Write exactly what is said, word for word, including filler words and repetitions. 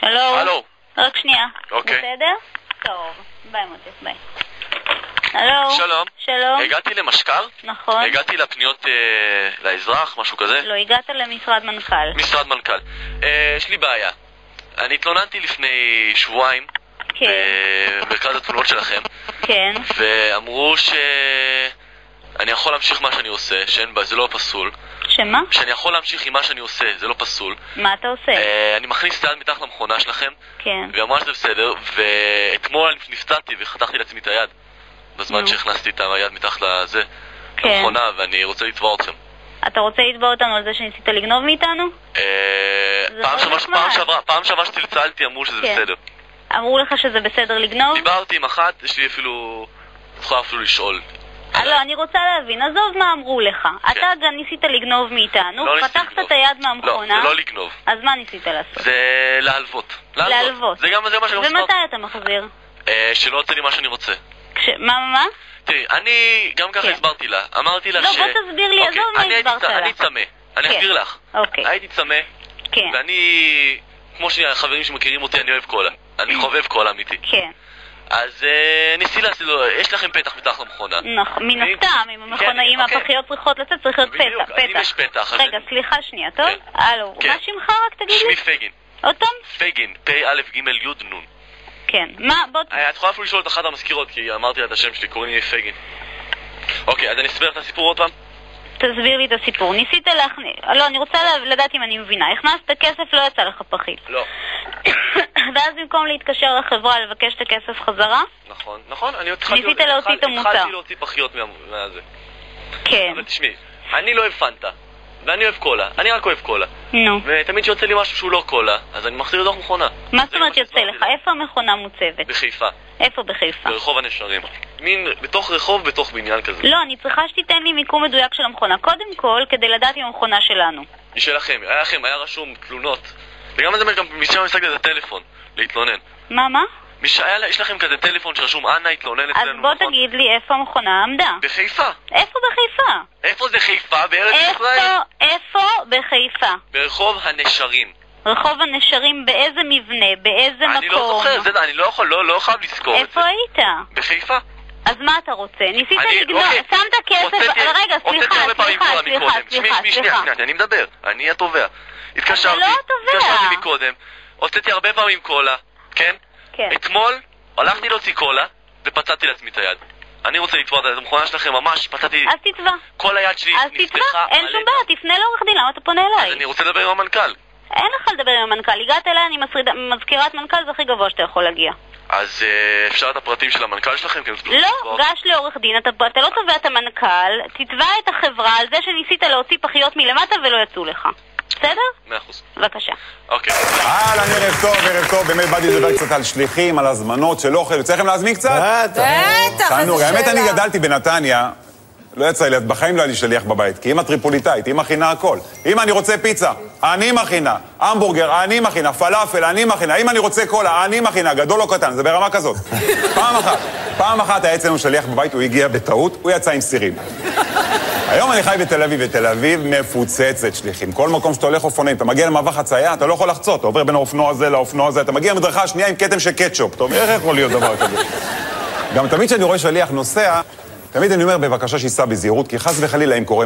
הלו? הלו. רק שנייה. אוקיי. בסדר? טוב. ביי מוטף, ביי. הלו? שלום. שלום. הגעתי למשקר? נכון. הגעתי לפניות אה, לאזרח, משהו כזה? לא, הגעת למשרד מנכ"ל. משרד מנכ"ל. אה, יש לי בעיה. אני התלוננתי לפני שבועיים. כן. במרכז התלונות שלכם. כן. ואמרו שאני יכול להמשיך מה שאני עושה, שאין בה, זה לא פסול. שמה? שאני יכול להמשיך עם מה שאני עושה, זה לא פסול. מה אתה עושה? אה, אני מכניס את היד מתחת למכונה שלכם. כן. והיא אמרה שזה בסדר, ואתמול נפצעתי וחתכתי לעצמי את היד. בזמן שהכנסתי את היד מתחת לזה, למכונה, ואני רוצה לתבוע אתכם. אתה רוצה לתבוע אותנו על זה שניסית לגנוב מאיתנו? פעם שעברה שצלצלתי אמרו שזה בסדר. אמרו לך שזה בסדר לגנוב? דיברתי עם אחת, יש לי אפילו... יכולה אפילו לשאול. לא, אני רוצה להבין, עזוב מה אמרו לך. אתה גם ניסית לגנוב מאיתנו, פתחת את היד מהמכונה. לא, זה לא לגנוב. אז מה ניסית לעשות? זה להלוות. להלוות. זה גם מה שאני רוצה. ומתי אתה מחזיר? שלא יוצא לי מה שאני רוצה. מה, מה? תראי, אני גם ככה הסברתי לה. אמרתי לה ש... לא, בוא תסביר לי, עזוב מה הסברת לה. אני צמא. אני אסביר לך. הייתי צמא. כן. ואני... כמו שהחברים שמכירים אותי, אני אוהב קולה. אני חובב קולה אמיתי. כן. אז ניסי לעשות, יש לכם פתח מתחת למכונה. נכון, מן הסתם, אם המכונאים הפחיות צריכות לצאת, צריך להיות פתח. בדיוק, אם יש פתח. רגע, סליחה שנייה, טוב? הלו, מה שמך רק תגיד לי? שמי פגין. עוד פעם? פגין, פי א' ג' י' נ'. כן, מה, בוא... את יכולה אפילו לשאול את אחת המזכירות, כי אמרתי לה את השם שלי, קוראים לי פגין. אוקיי, אז אני אסביר את הסיפור עוד פעם? תסביר לי את הסיפור. ניסית להכניס... לא, אני רוצה לדעת אם אני מבינה. הכנסת כסף, לא יצא לך פחית. לא. ואז במקום להתקשר לחברה לבקש את הכסף חזרה? נכון, נכון. ניסית להוציא את המוצר. התחלתי להוציא פחיות מהזה. כן. אבל תשמעי, אני לא אוהב פנטה, ואני אוהב קולה. אני רק אוהב קולה. נו. ותמיד שיוצא לי משהו שהוא לא קולה, אז אני מחזיר לתוך מכונה. מה זאת אומרת יוצא לך? איפה המכונה מוצבת? בחיפה. איפה בחיפה? ברחוב הנשרים. מין, בתוך רחוב, בתוך בניין כזה. לא, אני צריכה שתיתן לי מיקום מדויק של המכונה. קודם כל, כדי לדעת אם המכונה שלנו. היא שלכם. היה לכם, היה רשום תלונות. וגם זה גם משם משחק את הטלפון, להתלונן. מה, מה? יש לכם כזה טלפון שרשום אנה התלונן אצלנו. אז בוא תגיד לי איפה המכונה עמדה. בחיפה. איפה בחיפה? איפה זה חיפה? בארץ ישראל? איפה בחיפה? ברחוב הנשרים. רחוב הנשרים באיזה מבנה? באיזה מקום? אני לא זוכר, זה, אני לא יכול, לא, לא חייב לזכור את זה. איפה היית? בחיפה. אז מה אתה רוצה? ניסית לגנוב, שמת כסף... רגע, סליחה, סליחה, סליחה, סליחה, סליחה. אני מדבר, אני התובע. אתה לא התובע. התקשרתי מקודם, הוצאתי הרבה פעמים קולה, כן? כן. אתמול הלכתי להוציא קולה ופצעתי לעצמי את היד. אני רוצה לתבוע את המכונה שלכם, ממש פצעתי... אז תתבע. כל היד שלי נפתחה. אז תתבע, אין שום בעיה, תפנה לעורך דין, למה אתה פונה אליי? אז אני רוצה לדבר עם המנכ"ל. אין לך לדבר עם המנכ"ל, הגעת אליי, אני מזכירת מנכ"ל, זה הכי גבוה שאתה יכול להגיע. אז אפשר את הפרטים של המנכ"ל שלכם? לא, גש לעורך דין, אתה לא תובע את המנכ"ל, תתבע את החברה על זה שניסית להוציא פחיות מלמטה ולא יצאו לך. בסדר? מאה אחוז. בבקשה. אוקיי. אהלן, ערב טוב, ערב טוב, באמת באתי לדבר קצת על שליחים, על הזמנות של אוכל, יוצא לכם להזמין קצת? בטח. בטח, איזה שאלה. האמת, אני גדלתי בנתניה, לא יצא לי, בחיים לא היה לי שליח בבית, כי אמא טריפוליטאית, אמא מכינה הכל. אמא, אני רוצה פיצה, אני מכינה, המבורגר, אני מכינה, פלאפל, אני מכינה, אם אני רוצה קולה, אני מכינה, גדול או קטן, זה ברמה כזאת. פעם אחת, פעם אחת היה אצלנו שליח בבית, הוא הגיע בטעות, הוא יצא עם סירים. היום אני חי בתל אביב, ותל אביב מפוצצת שליחים. כל מקום שאתה הולך אופנועים, אתה מגיע למעבר חצייה, אתה לא יכול לחצות, אתה עובר בין האופנוע הזה לאופנוע הזה, אתה מגיע למדרכה השנייה עם כתם של קטשופ. אתה אומר, איך יכול להיות דבר כזה? גם תמיד כשאני רואה שליח נוסע, תמיד אני אומר, בבקשה שיסע בזהירות, כי חס וחלילה אם קורה